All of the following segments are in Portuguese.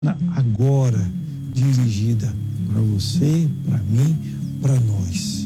agora dirigida para você, para mim, para nós.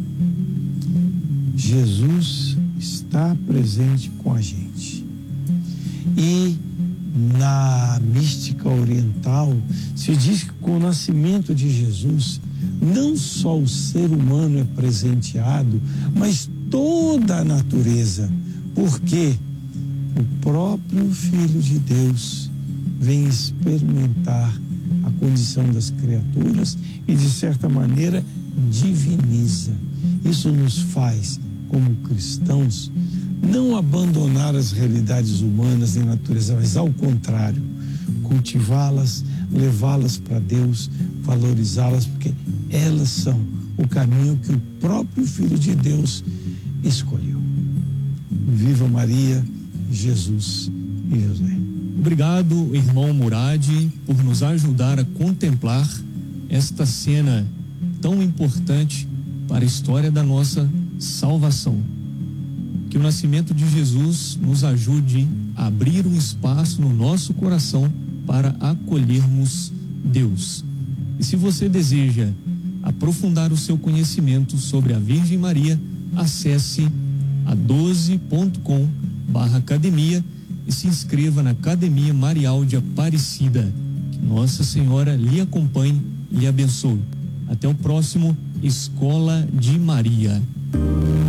Jesus está presente com a gente. E na mística oriental se diz que com o nascimento de Jesus, não só o ser humano é presenteado, mas toda a natureza, porque o próprio Filho de Deus vem experimentar a condição das criaturas e, de certa maneira, diviniza. Isso nos faz, como cristãos, não abandonar as realidades humanas e natureza, mas, ao contrário, cultivá-las, levá-las para Deus, valorizá-las, porque elas são o caminho que o próprio Filho de Deus escolheu. Viva Maria, Jesus e José. Obrigado, irmão Murad, por nos ajudar a contemplar esta cena tão importante para a história da nossa salvação. Que o nascimento de Jesus nos ajude a abrir um espaço no nosso coração para acolhermos Deus. E se você deseja aprofundar o seu conhecimento sobre a Virgem Maria, acesse a12.com/academia e se inscreva na Academia Marial de Aparecida. Que Nossa Senhora lhe acompanhe e lhe abençoe. Até o próximo Escola de Maria.